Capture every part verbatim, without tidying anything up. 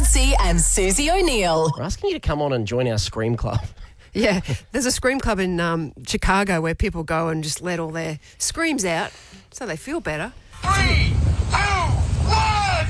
Lutzi and Susie O'Neill. We're asking you to come on and join our Scream Club. Yeah, there's a scream club in um, Chicago where people go and just let all their screams out so they feel better. Three, two, one.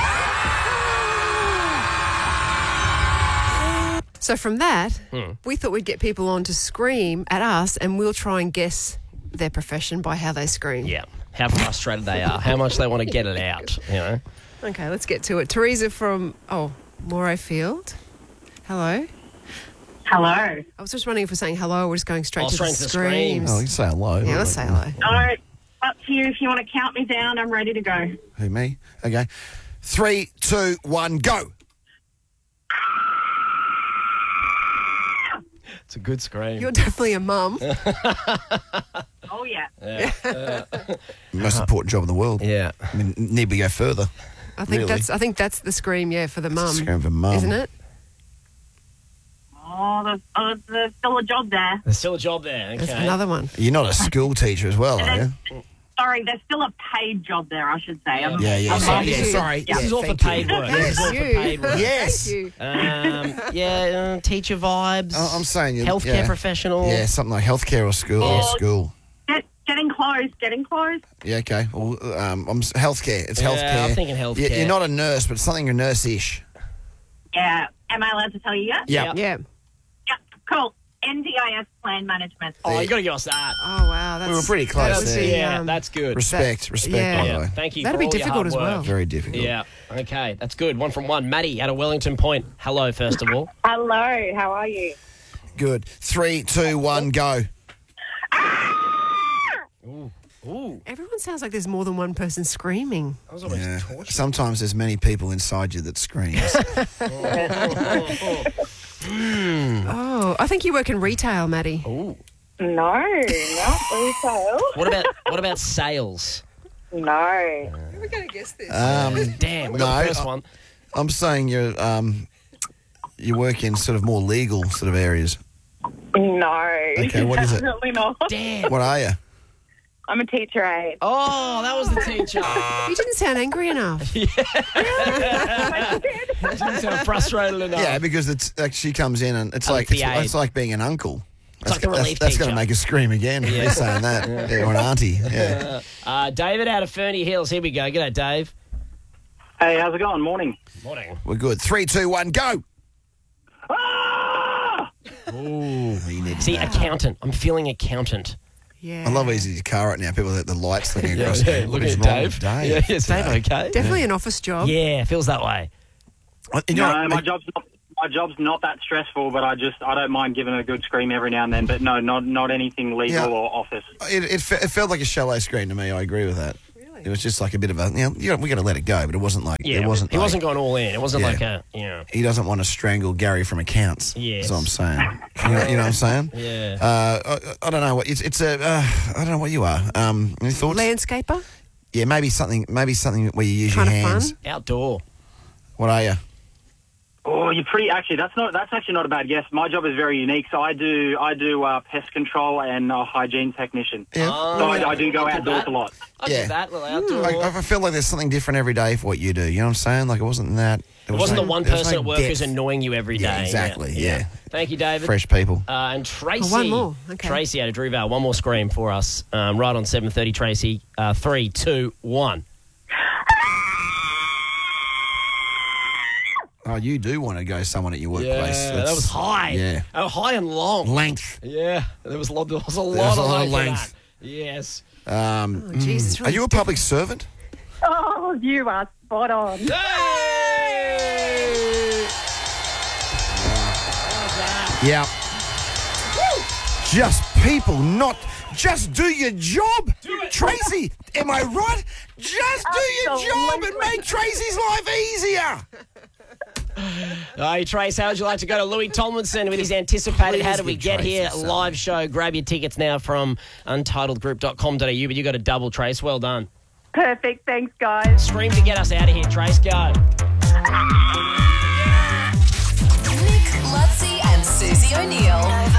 So from that, hmm. we thought we'd get people on to scream at us and we'll try and guess their profession by how they scream. Yeah, how frustrated they are, how much they want to get it out, you know. Okay, let's get to it. Teresa from, oh, Morayfield. Hello. Hello. I was just wondering if we're saying hello or we're just going straight oh, to straight the to screams. The Oh, you can say hello. Yeah, let's say hello. Oh, up to you. If you want to count me down, I'm ready to go. Who, me? Okay. Three, two, one, go. It's a good scream. You're definitely a mum. Oh, yeah. Yeah. Uh, Most important job in the world. yeah. I mean, need we go further? I think Really? that's I think that's the scream, yeah, for the mum. Scream for mum. Isn't it? Oh, there's, oh, there's still a job there. There's still a job there, okay. There's another one. You're not a school teacher as well, are you? Sorry, there's still a paid job there, I should say. I'm- Yeah, yeah, I'm sorry, not- yeah, sorry. This Yeah, is all for thank you. paid work. This Yes, is all for you. paid work. Yes. Thank you. Um, yeah, uh, teacher vibes. I- I'm saying you- Healthcare yeah. professional. Yeah, something like healthcare or school. Or Oh. school. Get, getting close, getting close. Yeah, okay. Well, um, I'm s- healthcare. It's Yeah, healthcare. I'm thinking healthcare. You- You're not a nurse, but something a nurse-ish. Yeah. Am I allowed to tell you yet? Yeah. Yeah. Yeah. Cool. N D I S plan management. Oh, you got to give us that. Oh, wow. That's, We were pretty close that would there. be, Yeah, um, that's good. Respect, respect, yeah. by the Yeah, way. thank you. That'd for be all your difficult hard as work. well. Very difficult. Yeah, okay, that's good. One from one. Maddie out of Wellington Point. Hello, first of all. Hello. How are you? Good. Three, two, one, go. Ooh, ooh. Everyone sounds like there's more than one person screaming. That was almost Yeah. torture. Sometimes there's many people inside you that screams. Oh, I think you work in retail, Maddie. Ooh. No, not retail. What about what about sales? No. We're going to guess this. um, Damn, we got No, the first I- one. I'm saying you're um, you work in sort of more legal sort of areas. No. Okay, what is it? Definitely not. Damn. What are you? I'm a teacher aide. Oh, that was the teacher. You didn't sound angry enough. Didn't sound frustrated enough. Yeah, because it's like she comes in and it's I'm like the it's, aide. it's like being an uncle. That's, like the that's, relief that's going teacher. to make us scream again. Yeah. You're saying that, yeah, or an auntie. Yeah. Uh, David out of Fernie Hills. Here we go. G'day, Dave. Hey, how's it going? Morning. Morning. We're good. Three, two, one, go. Ah! Ooh. You need See, that. accountant. I'm feeling accountant. Yeah. I love how he's in your car right now. People with the lights looking across. What look is at wrong Dave. with Dave? Yeah, is Dave okay? Definitely an office job. Yeah, feels that way. You know, No, my job's not. My job's not that stressful, but I just I don't mind giving a good scream every now and then. But no, not not anything legal Yeah. or office. It, it, fe- it felt like a shallow scream to me. I agree with that. Really? It was just like a bit of a, you know, you know we're going to let it go, but it wasn't like, Yeah, it wasn't he like, wasn't going all in. It wasn't Yeah. like a, you know. he doesn't want to strangle Gary from accounts. Yes. That's what I'm saying. You know, you know what I'm saying? Yeah. Uh, I, I don't know what, it's, it's a, uh, I don't know what you are. Um, any thoughts? Landscaper? Yeah, maybe something, maybe something where you use Kind your of hands. fun? Outdoor. What are you? Oh, you're pretty. Actually, that's not. That's actually not a bad guess. My job is very unique. So I do. I do uh, pest control and uh, hygiene technician. Yeah. Oh, So I, I do go I'll do outdoors that. a lot. I Yeah. do that. Little outdoor. I, I feel like there's something different every day for what you do. You know what I'm saying? Like it wasn't that. it wasn't no- the one there was person no at work who's depth. annoying you every day. Yeah, exactly, yeah. Thank you, David. Fresh people. Uh, and Tracy. Oh, one more. Okay. Tracy out of Drewvale. One more scream for us. Um, right on seven thirty, Tracy. Uh, three, two, one. Oh, you do want to go someone at your workplace. Yeah, That's- that was high. Yeah. Oh, high and long. Length. Yeah, there was a lot, there was a lot, was a of, lot of length. length. To that. Yes. Um, Oh, Jesus. mm. Are you a public servant? Oh, you are spot on. Hey! Yeah. Just people, not just do your job. Tracy, am I right? Just do your job and make Tracy's life easier. Hey, Trace, how would you like to go to Louis Tomlinson with his anticipated Please How Do We give Get Trace Here a song. live show? Grab your tickets now from untitled group dot com dot a u, but you got a double, Trace. Well done. Perfect. Thanks, guys. Scream to get us out of here, Trace. Go. Nick, Lutzi and Susie O'Neill.